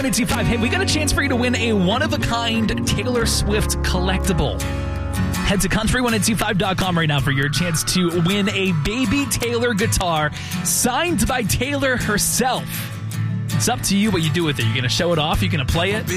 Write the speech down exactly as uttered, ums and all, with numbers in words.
one oh two five. Hey, we got a chance for you to win a one-of-a-kind Taylor Swift collectible. Head to country one oh two five dot com right now for your chance to win a Baby Taylor guitar signed by Taylor herself. It's up to you what you do with it. You're going to show it off? You're going to play it?